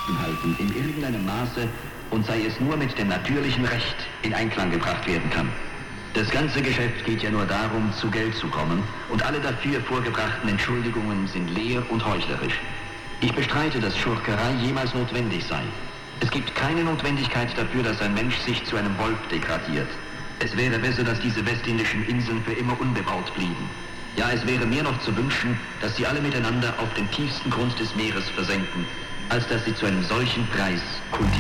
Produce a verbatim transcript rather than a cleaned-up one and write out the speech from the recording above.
halten in irgendeinem Maße und sei es nur mit dem natürlichen Recht in Einklang gebracht werden kann. Das ganze Geschäft geht ja nur darum, zu Geld zu kommen, und alle dafür vorgebrachten Entschuldigungen sind leer und heuchlerisch. Ich bestreite, dass Schurkerei jemals notwendig sei. Es gibt keine Notwendigkeit dafür, dass ein Mensch sich zu einem Wolf degradiert. Es wäre besser, dass diese westindischen Inseln für immer unbebaut blieben. Ja, es wäre mir noch zu wünschen, dass sie alle miteinander auf den tiefsten Grund des Meeres versenken, als dass sie zu einem solchen Preis kultivieren.